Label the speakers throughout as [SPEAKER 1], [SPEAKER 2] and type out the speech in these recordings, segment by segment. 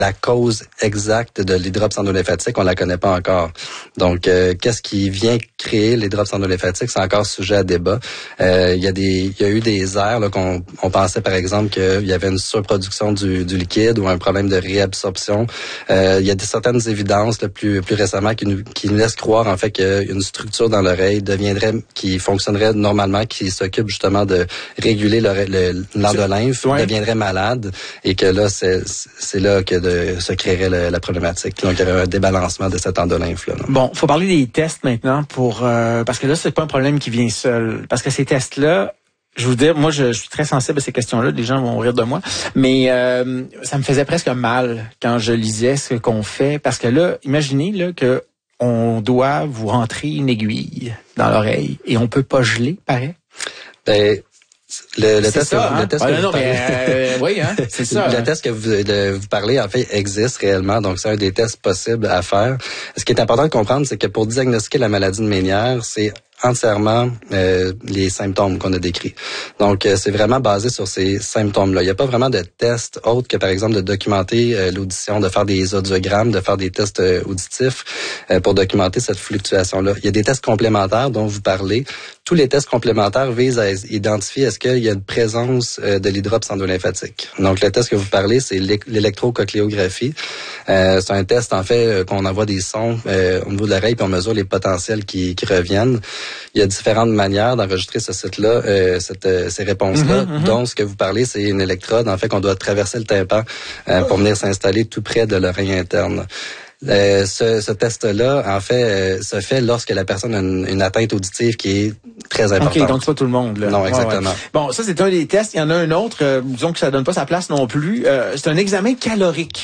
[SPEAKER 1] la cause exacte de l'hydrops endolymphatique, on la connaît pas encore. Donc, qu'est-ce qui vient créer l'hydrops endolymphatique, c'est encore sujet à débat. Il y a eu des airs là, qu'on pensait par exemple qu'il y avait une surproduction du liquide ou un problème de réabsorption. Il y a certaines évidences là, plus récemment qui nous laissent croire en fait qu'une structure dans l'oreille qui fonctionnerait normalement, qui s'occupe justement de réguler l'endolymphe, deviendrait malade et que là c'est là que se créerait la problématique. Donc, il y aurait un débalancement de cet endolymphe-là.
[SPEAKER 2] Bon, faut parler des tests maintenant parce que là, c'est pas un problème qui vient seul. Parce que ces tests-là, je vous dis, moi, je suis très sensible à ces questions-là. Les gens vont rire de moi. Mais ça me faisait presque mal quand je lisais ce qu'on fait. Parce que là, imaginez là que on doit vous rentrer une aiguille dans l'oreille et on peut pas geler, pareil.
[SPEAKER 1] Le test que vous parlez, en fait, existe réellement. Donc, c'est un des tests possibles à faire. Ce qui est important de comprendre, c'est que pour diagnostiquer la maladie de Menière, c'est entièrement les symptômes qu'on a décrits. Donc, c'est vraiment basé sur ces symptômes-là. Il n'y a pas vraiment de test autre que, par exemple, de documenter l'audition, de faire des audiogrammes, de faire des tests auditifs pour documenter cette fluctuation-là. Il y a des tests complémentaires dont vous parlez. Tous les tests complémentaires visent à identifier est-ce qu'il y a une présence de l'hydrops endolymphatique. Donc, le test que vous parlez, c'est l'électrocochléographie. C'est un test, en fait, qu'on envoie des sons au niveau de l'oreille puis on mesure les potentiels qui reviennent. Il y a différentes manières d'enregistrer ce site-là, ces réponses-là, dont ce que vous parlez, c'est une électrode, en fait, qu'on doit traverser le tympan pour venir s'installer tout près de l'oreille interne. Ce test-là, en fait, se fait lorsque la personne a une atteinte auditive qui est très importante.
[SPEAKER 2] OK, donc c'est pas tout le monde, là.
[SPEAKER 1] Non, exactement.
[SPEAKER 2] Ouais. Bon, ça, c'est un des tests. Il y en a un autre, disons que ça donne pas sa place non plus. C'est un examen calorique.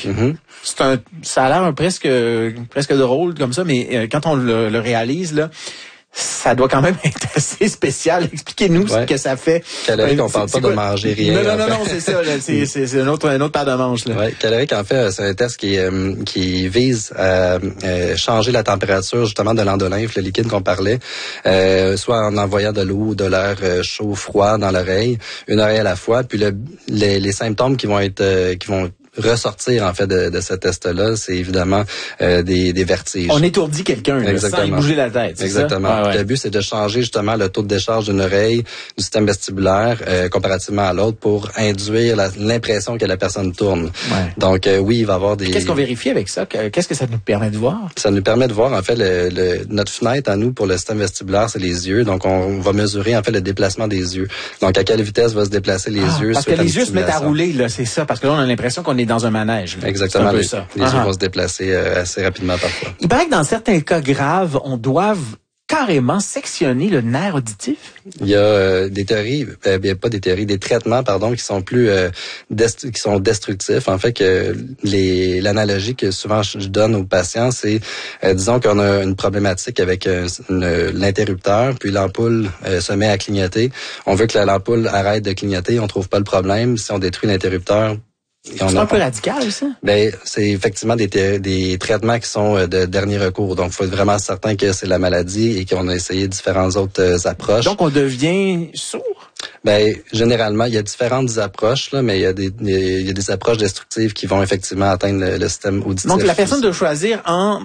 [SPEAKER 2] Ça a l'air presque drôle comme ça, mais quand on le réalise, là, ça doit quand même être assez spécial. Expliquez-nous ce que ça fait.
[SPEAKER 1] Calorique, on parle pas de manger rien.
[SPEAKER 2] Non, c'est ça. Là, c'est une autre paire de manches. Là.
[SPEAKER 1] Ouais, calorique, en fait, c'est un test qui vise à changer la température justement de l'endolymphe, le liquide qu'on parlait, soit en envoyant de l'eau ou de l'air chaud, froid dans l'oreille, une oreille à la fois. Puis les symptômes qui vont ressortir en fait de ce test-là, c'est évidemment des vertiges.
[SPEAKER 2] On étourdit quelqu'un sans y bouger la tête.
[SPEAKER 1] Exactement. Le but, c'est de changer justement le taux de décharge d'une oreille, du système vestibulaire, comparativement à l'autre, pour induire l'impression que la personne tourne.
[SPEAKER 2] Ouais.
[SPEAKER 1] Donc oui, il va y avoir des...
[SPEAKER 2] Qu'est-ce qu'on vérifie avec ça? Qu'est-ce que ça nous permet de voir?
[SPEAKER 1] Ça nous permet de voir en fait notre fenêtre à nous pour le système vestibulaire, c'est les yeux. Donc on va mesurer en fait le déplacement des yeux. Donc à quelle vitesse va se déplacer les yeux?
[SPEAKER 2] Parce que les yeux se mettent à rouler, là, c'est ça. Parce que là, on a l'impression qu'on est dans un manège. Là.
[SPEAKER 1] Exactement. Les yeux vont se déplacer assez rapidement parfois.
[SPEAKER 2] Il paraît que dans certains cas graves, on doit carrément sectionner le nerf auditif.
[SPEAKER 1] Il y a des théories, des traitements, qui sont plus qui sont destructifs. En fait, que l'analogie que souvent je donne aux patients, c'est disons qu'on a une problématique avec l'interrupteur, puis l'ampoule se met à clignoter. On veut que l'ampoule arrête de clignoter, on trouve pas le problème. Si on détruit l'interrupteur,
[SPEAKER 2] c'est un peu radical, ça?
[SPEAKER 1] C'est effectivement des traitements qui sont de dernier recours. Donc, il faut être vraiment certain que c'est la maladie et qu'on a essayé différentes autres approches.
[SPEAKER 2] Donc, on devient sourd?
[SPEAKER 1] Généralement, il y a différentes approches, là, mais il y a des approches destructives qui vont effectivement atteindre le système auditif.
[SPEAKER 2] Donc, la personne doit choisir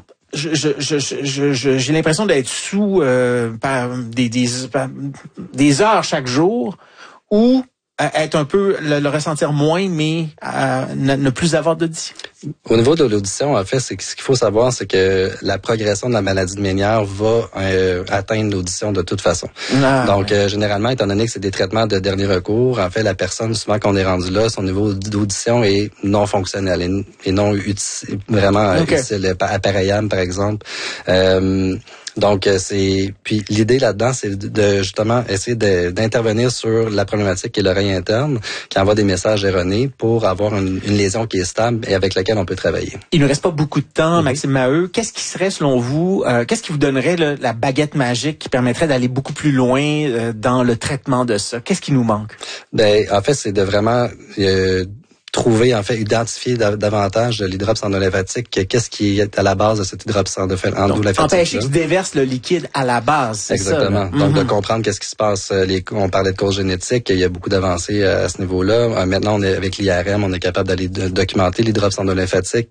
[SPEAKER 2] j'ai l'impression d'être sous par des heures chaque jour ou être un peu le ressentir moins, mais ne plus avoir d'audition.
[SPEAKER 1] Au niveau de l'audition, en fait, ce qu'il faut savoir, c'est que la progression de la maladie de Menière va atteindre l'audition de toute façon. Donc, généralement, étant donné que c'est des traitements de dernier recours, en fait, la personne, souvent qu'on est rendu là, son niveau d'audition est non fonctionnel et non utile, vraiment utile, appareillable, par exemple. Donc, puis l'idée là-dedans, c'est de justement essayer d'intervenir sur la problématique qui est l'oreille interne, qui envoie des messages erronés pour avoir une lésion qui est stable et avec laquelle on peut travailler.
[SPEAKER 2] Il ne reste pas beaucoup de temps, Maxime Maheu. Qu'est-ce qui serait, selon vous, qu'est-ce qui vous donnerait la baguette magique qui permettrait d'aller beaucoup plus loin dans le traitement de ça? Qu'est-ce qui nous manque?
[SPEAKER 1] En fait, c'est de vraiment identifier davantage l'hydrops endolymphatique, qu'est-ce qui est à la base de cet hydrops endolymphatique.
[SPEAKER 2] Empêcher qu'il se déverse le liquide à la base, c'est
[SPEAKER 1] exactement. Ça, donc, de comprendre qu'est-ce qui se passe. On parlait de causes génétiques, il y a beaucoup d'avancées à ce niveau-là. Maintenant, avec l'IRM, on est capable d'aller documenter l'hydrops endolymphatique